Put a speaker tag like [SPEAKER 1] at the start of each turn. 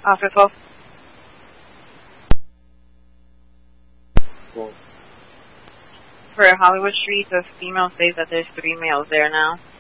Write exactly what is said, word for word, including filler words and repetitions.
[SPEAKER 1] Officer twelve.
[SPEAKER 2] Cool.
[SPEAKER 1] For Hollywood Street, the female says that there's three males there now.